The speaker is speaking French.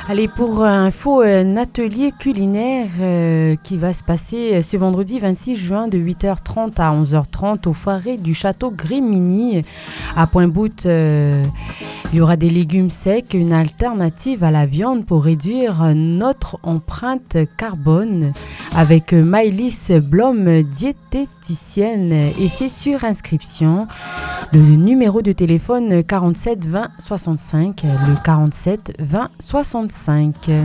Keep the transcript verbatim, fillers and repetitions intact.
Allez, pour info, un atelier culinaire euh, qui va se passer ce vendredi vingt-six juin de huit heures trente à onze heures trente au foyer du château Grimini à Pointe-Boute. Euh, il y aura des légumes secs, une alternative à la viande pour réduire notre empreinte carbone avec Maëlys Blom, diététicienne, et c'est sur inscription. Le numéro de téléphone quarante-sept vingt soixante-cinq, le quarante-sept vingt soixante-cinq.